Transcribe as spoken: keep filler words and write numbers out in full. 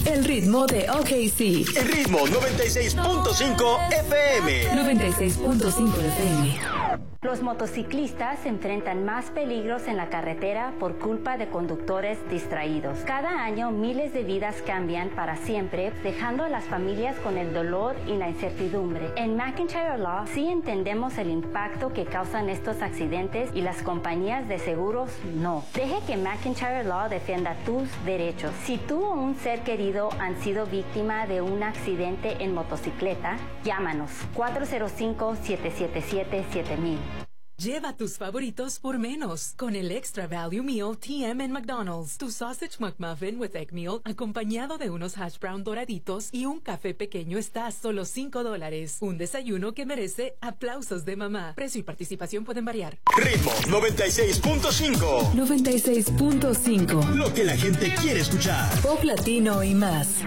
El ritmo de O K C. El ritmo noventa y seis punto cinco F M. noventa y seis punto cinco F M. Los motociclistas enfrentan más peligros en la carretera por culpa de conductores distraídos. Cada año miles de vidas cambian para siempre, dejando a las familias con el dolor y la incertidumbre. En McIntyre Law sí entendemos el impacto que causan estos accidentes y las compañías de seguros no. Deje que McIntyre Law defienda tus derechos. Si tú o un ser querido han sido víctima de un accidente en motocicleta, llámanos cuatro cero cinco, siete siete siete, siete mil. Lleva tus favoritos por menos con el Extra Value Meal T M en McDonald's. Tu Sausage McMuffin with Egg Meal acompañado de unos hash brown doraditos y un café pequeño está a solo cinco dólares. Un desayuno que merece aplausos de mamá. Precio y participación pueden variar. Ritmo noventa y seis punto cinco. noventa y seis punto cinco. Lo que la gente quiere escuchar. Pop latino y más.